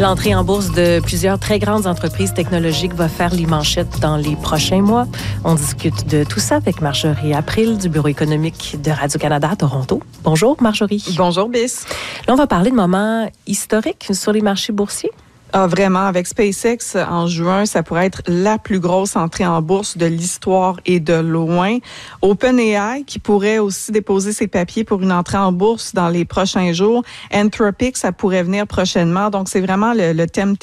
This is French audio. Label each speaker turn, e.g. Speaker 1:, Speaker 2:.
Speaker 1: L'entrée en bourse de plusieurs très grandes entreprises technologiques va faire les manchettes dans les prochains mois. On discute de tout ça avec Marjorie April du Bureau économique de Radio-Canada à Toronto. Bonjour Marjorie.
Speaker 2: Bonjour Bis.
Speaker 1: Là, on va parler de moments historiques sur les marchés boursiers.
Speaker 2: Ah, vraiment, avec SpaceX, en juin, ça pourrait être la plus grosse entrée en bourse de l'histoire et de loin. OpenAI, qui pourrait aussi déposer ses papiers pour une entrée en bourse dans les prochains jours. Anthropic, ça pourrait venir prochainement. Donc, c'est vraiment le thème